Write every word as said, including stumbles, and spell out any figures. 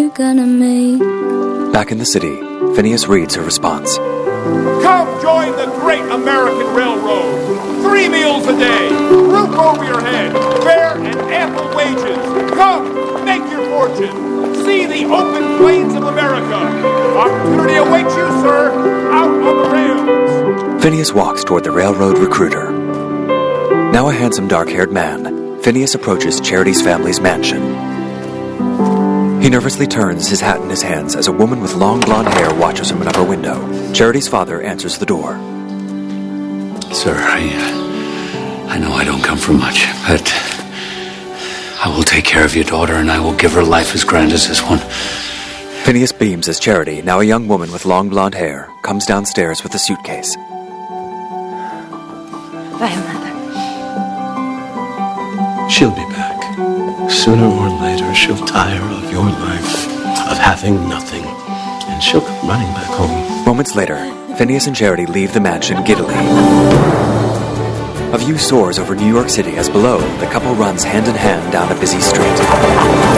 you're gonna make. Back in the city, Phineas reads her response. Come join the great American Railroad. Three meals a day, roof over your head, fair and ample wages. Come, make your fortune. See the open plains of America. Opportunity awaits you, sir, out on the rails. Phineas walks toward the railroad recruiter. Now a handsome dark-haired man, Phineas approaches Charity's family's mansion. He nervously turns, his hat in his hands, as a woman with long blonde hair watches from an upper window. Charity's father answers the door. Sir, I, uh, I know I don't come from much, but I will take care of your daughter, and I will give her life as grand as this one. Phineas beams as Charity, now a young woman with long blonde hair, comes downstairs with a suitcase. Bye, Mother. She'll be back. Sooner or later, she'll tire of your life, of having nothing, and she'll come running back home. Moments later, Phineas and Charity leave the mansion giddily. A view soars over New York City as below, the couple runs hand in hand down a busy street.